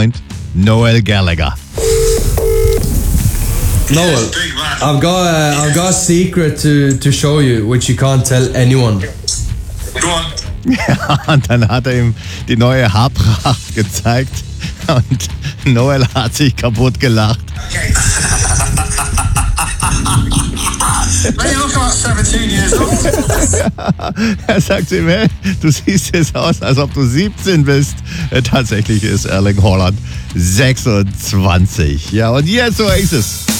Freund Noel Gallagher. Noel, I've got a secret to show you, which you can't tell anyone. Go on. Ja, und dann hat er ihm die neue Haarpracht gezeigt und Noel hat sich kaputt gelacht. Okay. Mate, you look about 17 years old. Er sagt ihm, hey, du siehst jetzt aus, als ob du 17 bist. Tatsächlich ist Erling Haaland 26. Ja, und jetzt so ist es.